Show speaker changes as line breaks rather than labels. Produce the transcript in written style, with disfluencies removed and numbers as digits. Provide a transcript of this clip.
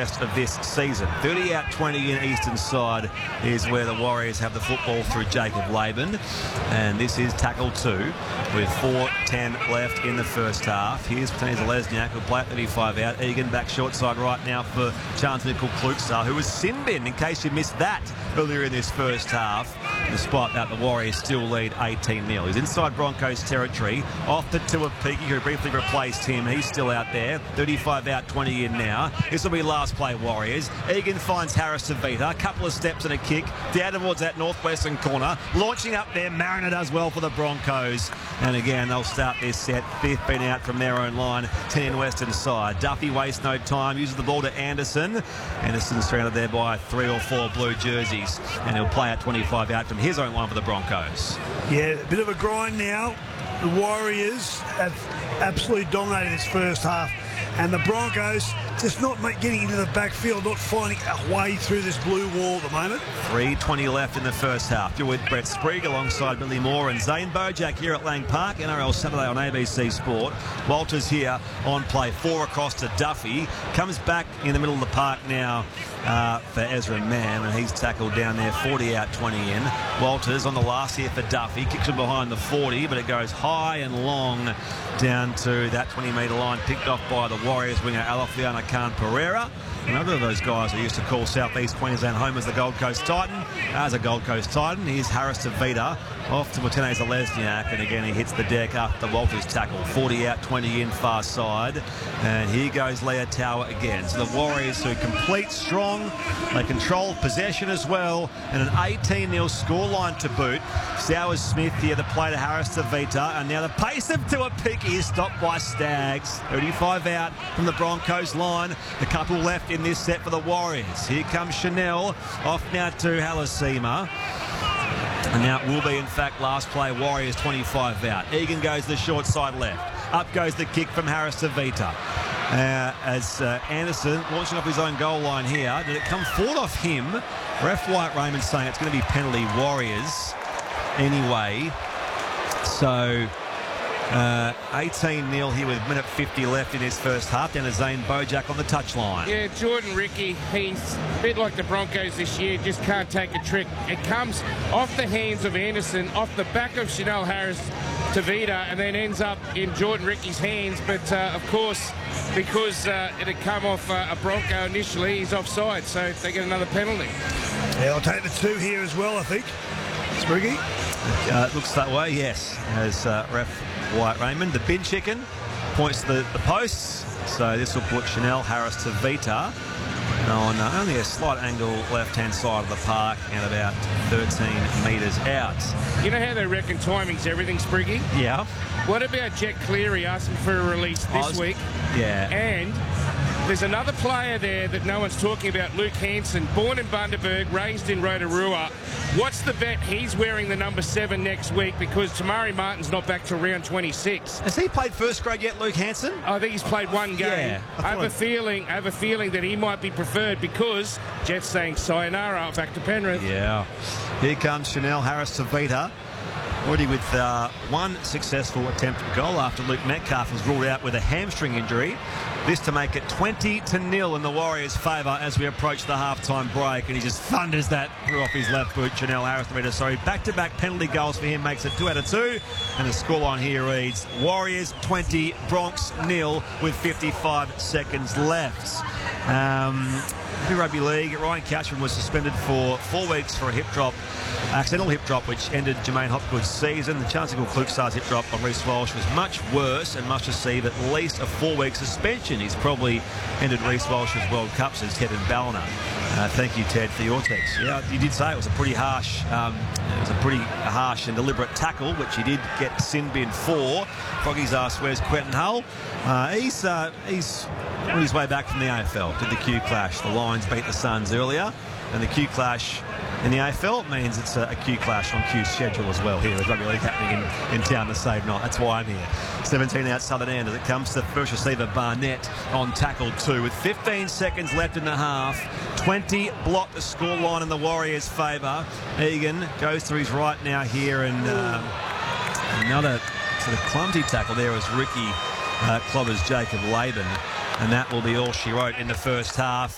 rest of this season. 30 out 20 in Eastern side is where the Warriors have the football through Jacob Laban. And this is tackle 2 with 4:10 left in the first half. Here's Tony Lesniak, who'll play at 35 out. Egan back short side right now for Chance Nickel-Kluksar, who was sin bin, in case you missed that earlier in this first half. Despite that, the Warriors still lead 18-0. He's inside Broncos territory. Off the Tuapiki, who briefly replaced him. He's still out there. 35 out, 20 in now. This will be last play, Warriors. Egan finds Harris Tavita. A couple of steps and a kick down towards that northwestern corner. Launching up there, Mariner does well for the Broncos. And again, they'll start this set. 15 out from their own line, 10 in western side. Duffy wastes no time, uses the ball to Anderson. Anderson's surrounded there by 3 or 4 blue jerseys. And he'll play at 25 out from his own line for the Broncos.
Yeah, a bit of a grind now. The Warriors have absolutely dominated this first half. And the Broncos just not getting into the backfield, not finding a way through this blue wall at the moment.
3:20 left in the first half. You're with Brett Sprague alongside Billy Moore and Zane Bojack here at Lang Park. NRL Saturday on ABC Sport. Walters here on play. 4 across to Duffy. Comes back in the middle of the park now for Ezra Mann, and he's tackled down there. 40 out, 20 in. Walters on the last here for Duffy. Kicks him behind the 40, but it goes high and long down to that 20-metre line. Picked off by the Warriors winger Alafiana Khan Pereira. Another of those guys who used to call South East Queensland home as the Gold Coast Titan. As a Gold Coast Titan, here's Harris Tavita off to Martinez Lesniak, and again he hits the deck after the Walters tackle. 40 out, 20 in, far side. And here goes Leah Tower again. So the Warriors, who complete strong, they control possession as well, and an 18-0 scoreline to boot. Sowers Smith here, the play to Harris Tavita, and now the pace of Tuapiki is stopped by Staggs. 35 out from the Broncos line. A couple left in this set for the Warriors. Here comes Chanel, off now to Halasima. And now it will be, in fact, last play, Warriors 25 out. Egan goes the short side left. Up goes the kick from Harris Tavita. As Anderson launching off his own goal line here. Did it come forward off him? Ref White Raymond saying it's going to be penalty Warriors anyway. So 18-0 here with minute 50 left in his first half. Down to Zane Bojack on the touchline.
Yeah, Jordan Ricky, he's a bit like the Broncos this year, just can't take a trick. It comes off the hands of Anderson, off the back of Chanel Harris Tavita, and then ends up in Jordan Ricky's hands. But, of course, because it had come off a Bronco initially, he's offside, so they get another penalty.
Yeah, I'll take the 2 here as well, I think. Spriggy?
It looks that way, yes, as ref White Raymond. The bin chicken points to the posts, so this will put Chanel Harris Tavita on only a slight angle left-hand side of the park and about 13 metres out.
You know how they reckon timing's everything, Spriggy?
Yeah.
What about Jet Cleary asking for a release this week?
Yeah.
And there's another player there that no one's talking about, Luke Hanson, born in Bundaberg, raised in Rotorua. What's the bet he's wearing the number 7 next week, because Tamari Martin's not back till round 26.
Has he played first grade yet, Luke Hanson?
I think he's played one game.
Yeah,
I have a feeling that he might be preferred, because Jet's saying sayonara back to Penrith.
Yeah. Here comes Chanel Harris Tavita. Already with one successful attempt at goal after Luke Metcalf was ruled out with a hamstring injury. This to make it 20-0 in the Warriors' favour as we approach the half-time break. And he just thunders that through off his left boot, Chanel Harris Tavita. Sorry, back-to-back penalty goals for him makes it 2 out of 2. And the scoreline here reads Warriors 20, Bronx 0 with 55 seconds left. Rugby League, Ryan Catchman was suspended for 4 weeks for a hip drop, accidental hip drop, which ended Jermaine Hopgood's season. The Chance Nickel-Kluksar's hip drop on Reece Walsh was much worse and must receive at least a 4-week suspension. He's probably ended Reece Walsh's World Cup, says Ted and Ballina. Thank you, Ted, for your text. Yeah, you did say it was a pretty harsh, and deliberate tackle, which he did get sin bin for. Froggy's asked, where's Quentin Hull? He's on his way back from the AFL. Did the Q Clash. The Lions beat the Suns earlier, and the Q Clash in the AFL means it's a Q Clash on Q's schedule as well here. There's rugby league happening in town the same night. That's why I'm here. 17 out Southern End as it comes to first receiver Barnett on tackle 2 with 15 seconds left in the half. 20 block the scoreline in the Warriors' favour. Egan goes to his right now here, and another sort of clumsy tackle there as Ricky clobbers Jacob Laban. And that will be all she wrote in the first half.